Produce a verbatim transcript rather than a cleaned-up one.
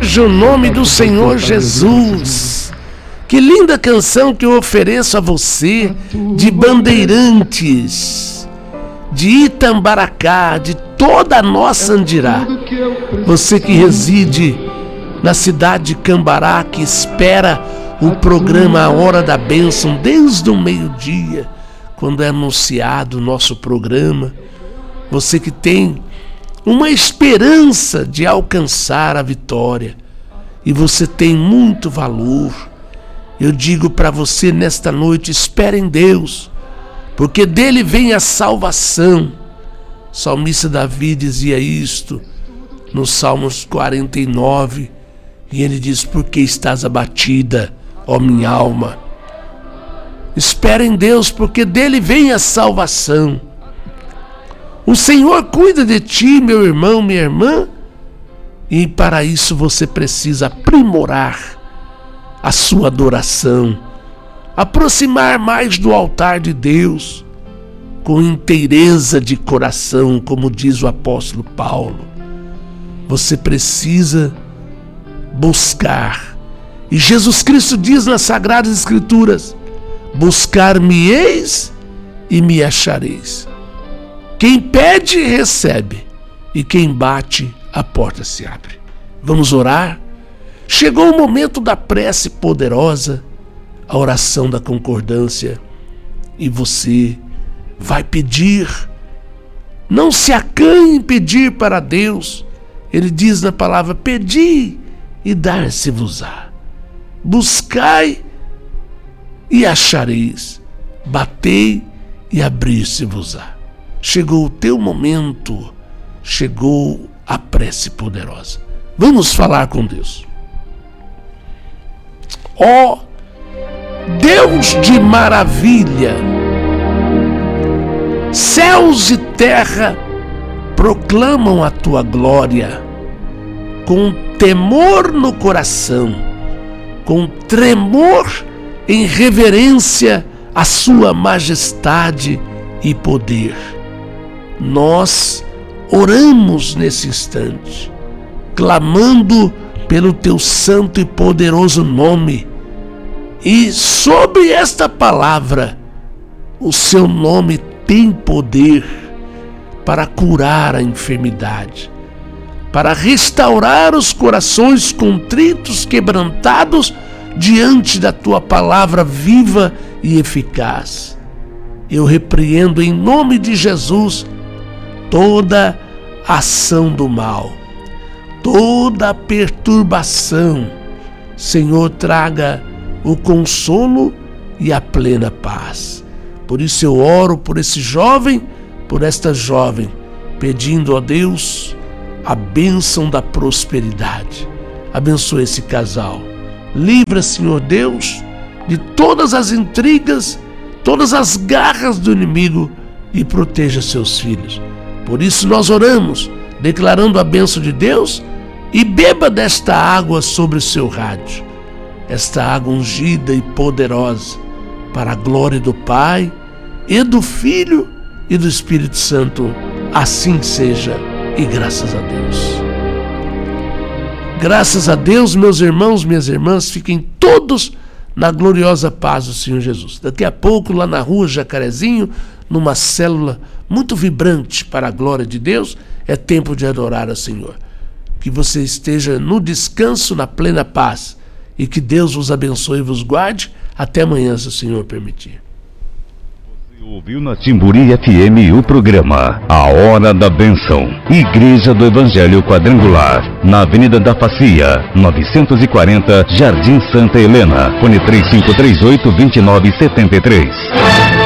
seja o nome do Senhor Jesus. Que linda canção que eu ofereço a você, de Bandeirantes, de Itambaracá, de toda a nossa Andirá. Você que reside na cidade de Cambará, que espera o programa A Hora da Bênção desde o meio-dia, quando é anunciado o nosso programa. Você que tem uma esperança de alcançar a vitória e você tem muito valor, eu digo para você nesta noite: espere em Deus, porque dele vem a salvação. O salmista Davi dizia isto no Salmos quarenta e nove, e ele diz: por que estás abatida, ó minha alma? Espere em Deus, porque dele vem a salvação. O Senhor cuida de ti, meu irmão, minha irmã, e para isso você precisa aprimorar a sua adoração, aproximar mais do altar de Deus, com inteireza de coração, como diz o apóstolo Paulo. Você precisa buscar, e Jesus Cristo diz nas Sagradas Escrituras: buscar-me-eis e me achareis. Quem pede, recebe, e quem bate, a porta se abre. Vamos orar? Chegou o momento da prece poderosa, a oração da concordância, e você vai pedir. Não se acanhe em pedir para Deus. Ele diz na palavra: pedi e dar-se-vos-á. Buscai e achareis. Batei e abrir-se-vos-á. Chegou o teu momento, chegou a prece poderosa. Vamos falar com Deus. Ó Deus de maravilha, céus e terra proclamam a tua glória, com temor no coração, com tremor em reverência à sua majestade e poder. Nós oramos nesse instante, clamando pelo teu santo e poderoso nome, e sobre esta palavra, o seu nome tem poder para curar a enfermidade, para restaurar os corações contritos, quebrantados diante da tua palavra viva e eficaz. Eu repreendo em nome de Jesus toda ação do mal, toda perturbação. Senhor, traga o consolo e a plena paz. Por isso eu oro por esse jovem, por esta jovem, pedindo a Deus a bênção da prosperidade. Abençoa esse casal. Livra, Senhor Deus, de todas as intrigas, todas as garras do inimigo, e proteja seus filhos. Por isso nós oramos, declarando a bênção de Deus, e beba desta água sobre o seu rádio, esta água ungida e poderosa, para a glória do Pai, e do Filho, e do Espírito Santo. Assim seja, e graças a Deus. Graças a Deus, meus irmãos, minhas irmãs, fiquem todos na gloriosa paz do Senhor Jesus. Daqui a pouco, lá na rua Jacarezinho, numa célula muito vibrante para a glória de Deus, é tempo de adorar ao Senhor. Que você esteja no descanso, na plena paz, e que Deus vos abençoe e vos guarde. Até amanhã, se o Senhor permitir. Você ouviu na Timburi F M o programa A Hora da Bênção. Igreja do Evangelho Quadrangular, na Avenida da Facia, novecentos e quarenta, Jardim Santa Helena. Fone três cinco três oito, dois nove sete três.